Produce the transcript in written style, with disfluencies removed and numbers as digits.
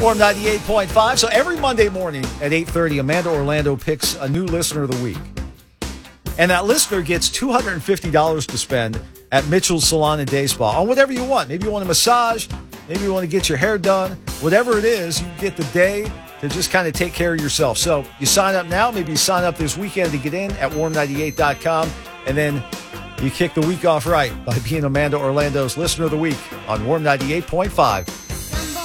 Warm 98.5. So every Monday morning at 8:30, Amanda Orlando picks a new listener of the week. And that listener gets $250 to spend at Mitchell's Salon and Day Spa on whatever you want. Maybe you want a massage. Maybe you want to get your hair done. Whatever it is, you get the day to just kind of take care of yourself. So you sign up now. Maybe you sign up this weekend to get in at warm98.com. And then you kick the week off right by being Amanda Orlando's Listener of the Week on Warm 98.5.